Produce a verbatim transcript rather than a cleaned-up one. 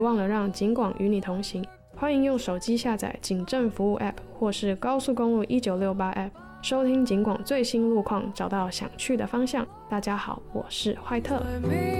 忘了让警广与你同行。欢迎用手机下载警政服务 App 或是高速公路一九六八 App， 收听警广最新路况，找到想去的方向。大家好，我是坏特。